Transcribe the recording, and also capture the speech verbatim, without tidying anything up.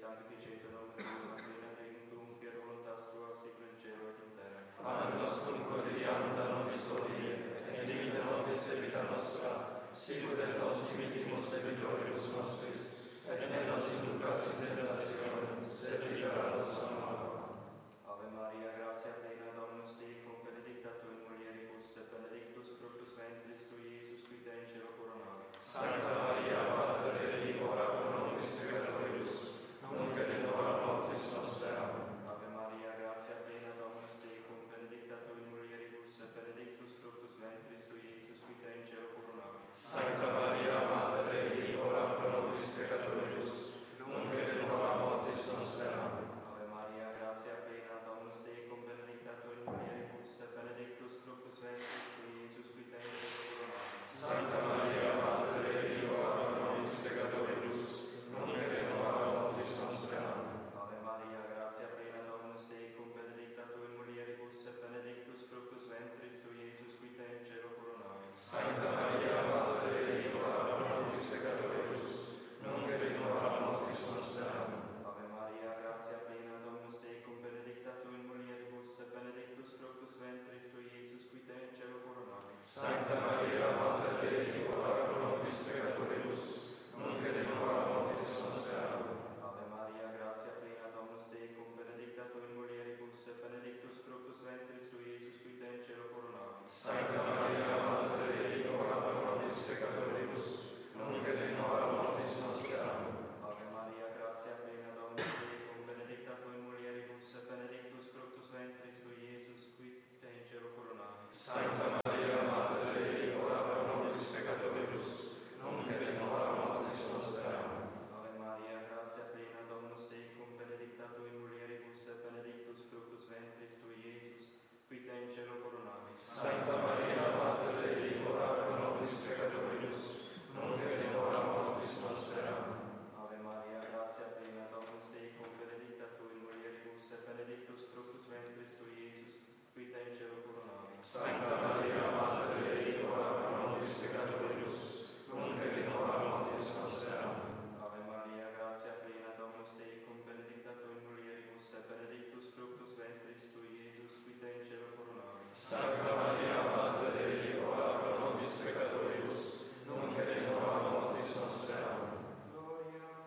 sanctificetur nomen tuum, adveniat regnum tuum, fiat voluntas tua, sicut in cielo et in terra. Panem nostrum quotidianum da nobis hodie, et dimite nobis debita nostra, sicut et nos dimittimus debitoribus nostris, et ne nos inducas in tentationem, sed libera nos a malo. Ave Maria, gratia plena, Dominus tecum, benedicta tu in mulieribus, et benedictus fructus ventris tui, Iesus, qui te in cielo coronavi. Sancta Maria, Mater Dei, ora pro nobis peccatoribus, nunc et in hora mortis nostre. Amen. Ave Maria, gratia plena, Dominus tecum, benedicta tu in mulieribus, et benedictus fructus ventris tui, Iesus, qui te in cielo coronavi. Sancta Maria, Mater Dei, ora pro nobis peccatoribus, nunc et in hora mortis nostre. Amen. Ave Maria, gratia plena, Dominus tecum, benedicta tu in mulieribus, et benedictus fructus ventris tui, Iesus, qui te in cielo coronavi. Sancta Maria, Mater Dei, ora pro nobis peccatoribus, nunc et in hora mortis nostre. Amen. Ave Maria, gratia plena, Dominus tecum, benedicta tu in mulieribus, et benedictus fructus ventris tui, Iesus, qui te in cielo coronavi. Sancta Maria, Mater Dei, ora pro nobis peccatoribus, nunc et in hora mortis nostre. Amen. Ave Maria, gratia plena, Dominus tecum, benedicta tu in mulieribus, et benedictus fructus ventris tui, Iesus, qui te in cielo coronavi. Sancta Maria, Mater Dei, ora pro nobis peccatoribus, nunc et in hora mortis nostre. Amen. Ave Maria, gratia plena, Dominus tecum, benedicta tu in mulieribus, et benedictus fructus ventris tui, Iesus, qui te in cielo coronavi. Sancta Maria, Mater Dei, ora pro nobis peccatoribus, nunc et in hora mortis nostre. Amen. Ave Maria, gratia plena, Dominus tecum, benedicta tu in mulieribus, et benedictus fructus ventris tui, Iesus, qui te in cielo coronavi. Sancta Maria, Mater Dei, ora pro nobis peccatoribus, nunc et in hora mortis nostre. Amen. Ave Maria, gratia plena, Dominus tecum, benedicta tu in mulieribus, et benedictus fructus ventris tui, Iesus, qui te in cielo coronavi. Sancta Maria, Mater Dei, ora pro nobis peccatoribus, nunc et in hora mortis nostre. Amen. Ave Maria, gratia plena, Dominus tecum, benedicta tu in mulieribus, et benedictus fructus ventris tui, Iesus, qui te in cielo coronavi. Sancta Maria, Mater Dei, ora pro nobis peccatoribus, nunc et in hora mortis nostre. Amen. Ave Maria, gratia plena, Dominus tecum, benedicta tu in mulieribus, et benedictus fructus ventris tui, Iesus, qui te in cielo coronavi. Sancta